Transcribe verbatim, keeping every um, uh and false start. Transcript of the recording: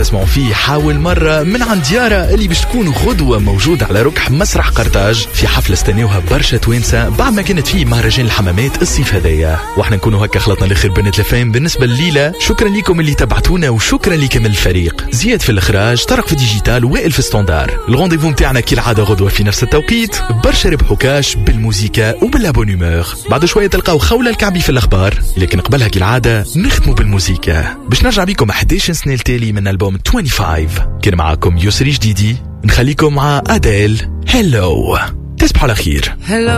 ديبلاسمون فيه حاول مرة من عند يارا اللي باش تكون غدوة موجود على ركح مسرح قرطاج في حفلة استنيوها برشا توينسا بعد ما كانت فيه مهرجان الحمامات الصيف هذايا. واحنا نكونوا هكا خلطنا الاخر بنت الفام بالنسبة الليلة. شكرا لكم اللي تبعتونا وشكرا لكم الفريق، زياد في الاخراج، طارق في الديجيتال، وائل في ستاندار. الغونديفو متاعنا كالعادة غدوة في نفس التوقيت، برشا ربحوا كاش بالموسيقى وبالابون هيومور. بعد شوية تلقاو خولة الكعبي في الاخبار، لكن قبلها كالعادة نختموا بالموسيقى باش نرجع بيكم احد عشر سنة التالي من ألبوم خمسة وعشرين. كان معاكم يسري جديدي، نخليكم مع أديل. هلو، تصبحوا على خير.